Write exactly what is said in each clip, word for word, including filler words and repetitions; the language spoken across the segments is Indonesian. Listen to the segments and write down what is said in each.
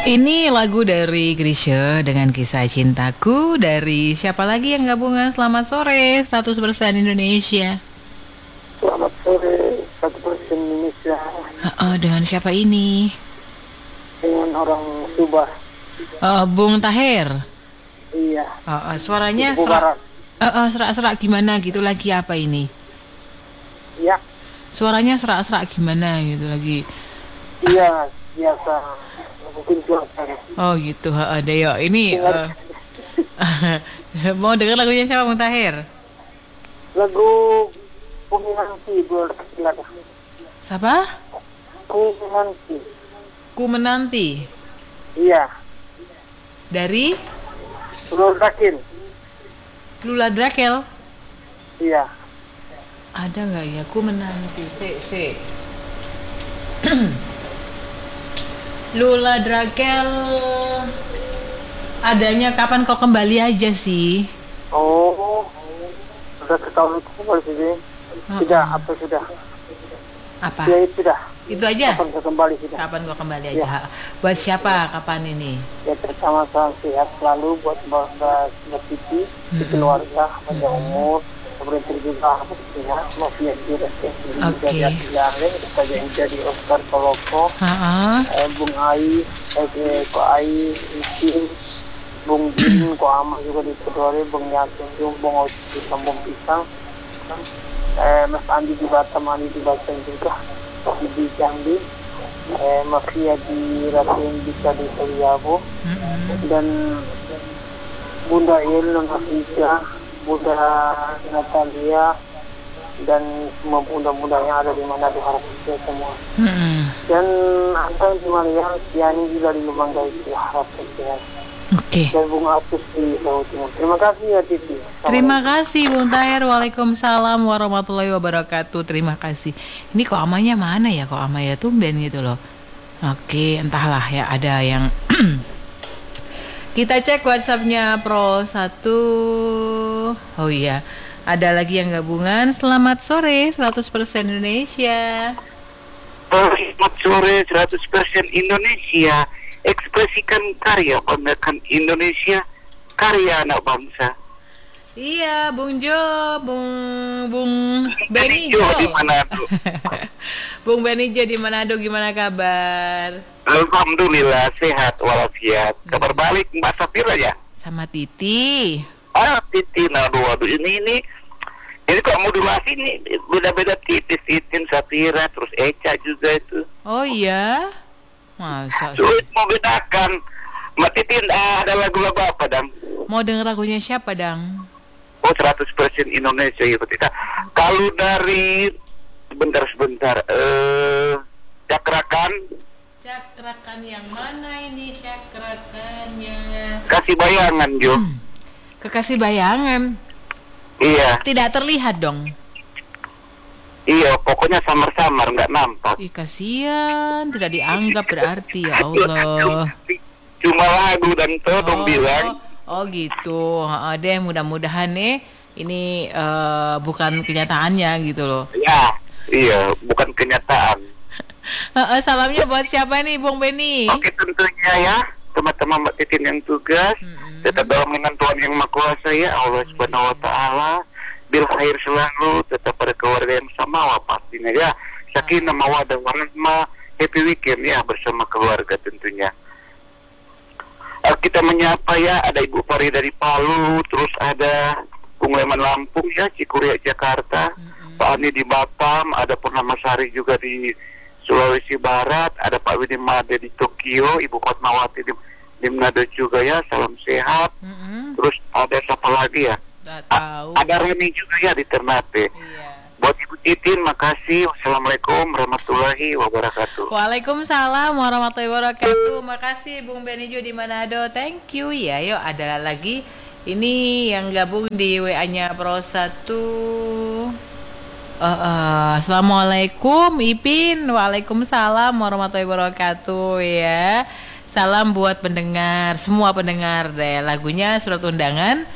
Ini lagu dari Chrisye dengan Kisah Cintaku. Dari siapa lagi yang gabungan? Selamat sore seratus persen Indonesia. Selamat sore seratus persen Indonesia. Uh, dengan siapa ini? Dengan orang Subah. Uh, Bung Tahir. Iya. Uh, uh, suaranya Ibu serak, Barat. uh, uh, serak-serak gimana gitu lagi apa ini? Ya. Suaranya serak-serak gimana gitu lagi? Iya, biasa. Mungkin cuaca. Oh gitu, uh, ada ya. Ini uh, mau dengar lagunya siapa, Bung Tahir? Lagu Bumi Nanti buat silakan. Siapa? Bumi Nanti. Ku menanti. Iya. Dari Lur Dakin. Lula Drakel. Iya. Ada nggak ya? Ku menanti. Se se. Lula Drakel. Adanya kapan kau kembali aja sih? Oh. Sudah ketahui kembali sini. Sudah, apa sudah? Apa? Ya itu sudah. Itu aja? Kapan saya kembali sudah? Kapan kau kembali aja? Ya. Buat siapa kapan ini? Ya pertama salam sehat selalu buat Mbak Mbak Titi, di keluarga, panjang umur, pemerintah juga sehat, mafia kira Oke. Jari, saja jadi Oscar Koloko, Heeh. eh, Bung Ai, eh, Ko Ai, Isin, Bung Jin, Ko Ama juga di Kedori, Bung Yakin, Bung Oci di Kampung Pisang, eh, Mas Andi di Batam, Andi di Batam juga, di Jambi, eh, mafia di Raden bisa di Seliabo, dan Bunda Il, Nona Fisa, Bunda Natalia, dan semua bunda-bunda yang ada di mana diharap kita semua. Mm-mm. Dan apa di Malaysia, Tiani juga di Lumangga itu harap kita. Oke. Dan Bunga Apus di Jawa Timur. Terima kasih ya Titi. Terima kasih Bung Tahir. Waalaikumsalam warahmatullahi wabarakatuh. Terima kasih. Ini kok amanya mana ya? Kok amanya tumben gitu loh. Oke, entahlah ya, ada yang kita cek WhatsApp-nya Pro satu. Oh iya, ada lagi yang gabungan. Selamat sore seratus persen Indonesia. Selamat sore seratus persen Indonesia. Ekspresikan karya banggakan Indonesia, karya anak bangsa. Iya, Bung Jo, Bung Bung Benny Jo Jo di Manado. Bung Benny Jo di Manado, gimana kabar? Alhamdulillah sehat walafiat. Kabar balik Mbak Safira ya? Sama Titi. Ah, Titi, nah waduh ini ini ini kok modulasi nih beda-beda tipis. Titin, Safira, terus Eca juga itu. Oh iya? Masa? Sulit mau bedakan. Mbak Titin, ah, ada lagu-lagu apa dam? Mau denger lagunya siapa, Dang? Oh, seratus persen Indonesia ya betul. Kalau dari sebentar-sebentar eh cakrakan Cakrakan yang mana ini cakrakannya? kasih bayangan Jo. Hmm. Kekasih bayangan. Iya, Tidak terlihat dong. iya pokoknya samar-samar nggak nampak. Ih, kasihan, tidak dianggap berarti ya Allah. Cuma lagu dan todong bilang. Oh gitu, ha, deh mudah-mudahan nih ini eh, bukan kenyataannya gitu loh. Ya, iya bukan kenyataan. Ha, ha, salamnya buat siapa nih, Bung Benny? Oke tentunya ya teman-teman Mbak Titin yang tugas Mm-mm. tetap dalam dengan Tuhan yang Maha Kuasa ya Allah Subhanahu Wa Taala. Bil khair selalu, tetap pada keluarga yang sama wah pastinya ya. Sakinah mawaddah warahmah, happy weekend ya bersama keluarga tentunya. Uh, kita menyapa ya, ada Ibu Pari dari Palu, terus ada Bung Leman Lampung ya, Cikuria Jakarta, mm-hmm. Pak Ani di Batam, ada Purnamasari juga di Sulawesi Barat, ada Pak Widi Made di Tokyo, Ibu Fatmawati di, di Manado juga ya, salam sehat. Mm-hmm. Terus ada siapa lagi ya? Tahu. A- ada Reni juga ya di Ternate. Iya. Buat Ibu Titin, makasih. Wassalamualaikum warahmatullahi wabarakatuh. Waalaikumsalam warahmatullahi wabarakatuh. Makasih Bung Benny Jo di Manado. Thank you ya. Yuk ada lagi ini yang gabung di W A-nya Pro satu. Uh, uh, Assalamualaikum Ipin. Waalaikumsalam warahmatullahi wabarakatuh ya. Salam buat pendengar, semua pendengar deh. Lagunya Surat Undangan.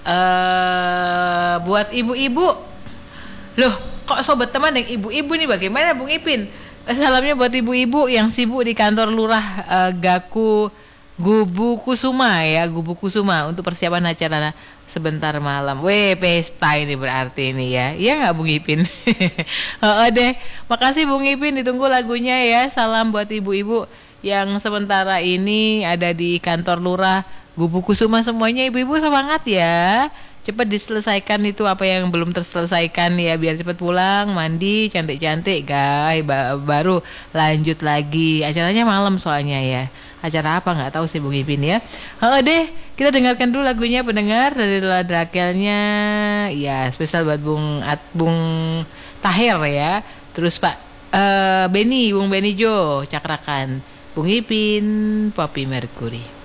Uh, buat ibu-ibu. Loh, kok sobat teman yang ibu-ibu nih bagaimana Bung Ipin? salamnya buat ibu-ibu yang sibuk di kantor lurah eh, Gaku Gubu Kusuma ya, Gubu Kusuma untuk persiapan acara sebentar malam. Weh, pesta ini berarti ini ya. Iya nggak Bung Ipin? Oh deh, makasih Bung Ipin, ditunggu lagunya ya. Salam buat ibu-ibu yang sementara ini ada di kantor lurah Gubu Kusuma semuanya. Ibu-ibu semangat ya. Cepat diselesaikan itu apa yang belum terselesaikan ya, biar cepat pulang, mandi, cantik-cantik guys, ba- baru lanjut lagi. Acaranya malam soalnya ya. Acara apa nggak tahu sih Bung Ipin ya. Oh deh, kita dengarkan dulu lagunya pendengar dari Drakelnya. Ya, spesial buat Bung At Bung Tahir ya. Terus Pak eh Benny, Bung Benny Jo, Cakrakan, Bung Ipin, Poppy Mercury.